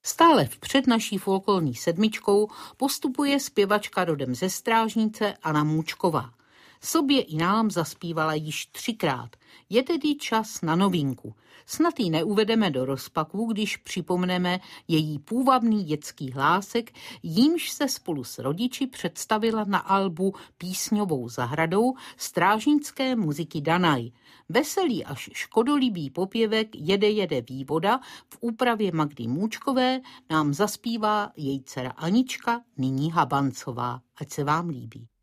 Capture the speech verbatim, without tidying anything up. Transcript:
Stále vpřed naší folklorní sedmičkou postupuje zpěvačka rodem ze Strážnice Anna Můčková. Sobě i nám zaspívala již třikrát. Je tedy čas na novinku. Snad ji neuvedeme do rozpaku, když připomneme její půvabný dětský hlásek, jímž se spolu s rodiči představila na albu Písňovou zahradou strážnické muziky Danaj. Veselý až škodolibý popěvek Jede, jede vývoda v úpravě Magdy Můčkové nám zaspívá její dcera Anička, nyní Habancová. Ať se vám líbí.